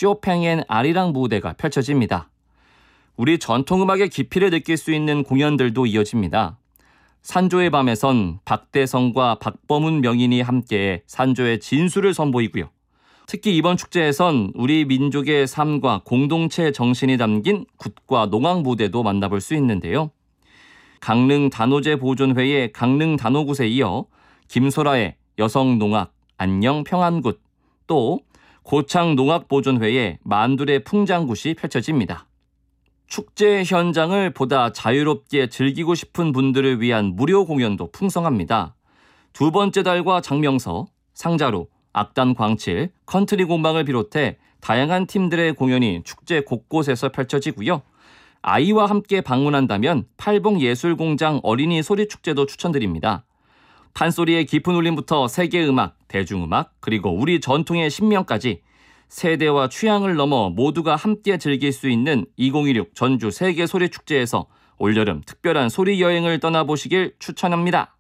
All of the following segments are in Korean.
쇼팽 앤 아리랑 무대가 펼쳐집니다. 우리 전통음악의 깊이를 느낄 수 있는 공연들도 이어집니다. 산조의 밤에선 박대성과 박범훈 명인이 함께 산조의 진수를 선보이고요. 특히 이번 축제에선 우리 민족의 삶과 공동체 정신이 담긴 굿과 농악 무대도 만나볼 수 있는데요. 강릉 단오제 보존회의 강릉 단오굿에 이어 김소라의 여성농악 안녕 평안굿, 또 고창 농악보존회의 만둘의 풍장굿이 펼쳐집니다. 축제 현장을 보다 자유롭게 즐기고 싶은 분들을 위한 무료 공연도 풍성합니다. 두 번째 달과 장명서, 상자루, 악단 광칠, 컨트리 공방을 비롯해 다양한 팀들의 공연이 축제 곳곳에서 펼쳐지고요. 아이와 함께 방문한다면 팔봉예술공장 어린이 소리축제도 추천드립니다. 판소리의 깊은 울림부터 세계음악, 대중음악, 그리고 우리 전통의 신명까지 세대와 취향을 넘어 모두가 함께 즐길 수 있는 2016 전주 세계소리축제에서 올여름 특별한 소리 여행을 떠나보시길 추천합니다.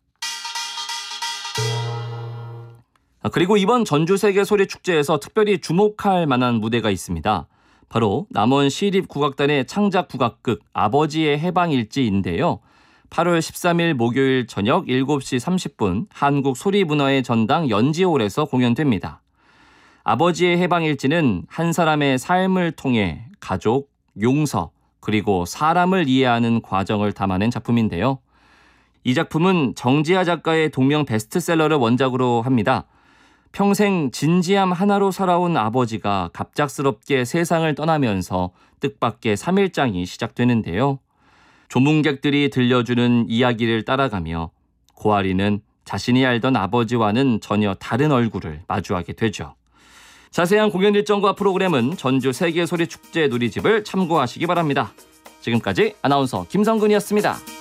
그리고 이번 전주 세계소리축제에서 특별히 주목할 만한 무대가 있습니다. 바로 남원 시립국악단의 창작 국악극 아버지의 해방일지인데요. 8월 13일 목요일 저녁 7시 30분 한국소리문화의 전당 연지홀에서 공연됩니다. 아버지의 해방일지는 한 사람의 삶을 통해 가족, 용서, 그리고 사람을 이해하는 과정을 담아낸 작품인데요. 이 작품은 정지아 작가의 동명 베스트셀러를 원작으로 합니다. 평생 진지함 하나로 살아온 아버지가 갑작스럽게 세상을 떠나면서 뜻밖의 3일장이 시작되는데요. 조문객들이 들려주는 이야기를 따라가며 고아리는 자신이 알던 아버지와는 전혀 다른 얼굴을 마주하게 되죠. 자세한 공연 일정과 프로그램은 전주 세계소리축제 누리집을 참고하시기 바랍니다. 지금까지 아나운서 김성근이었습니다.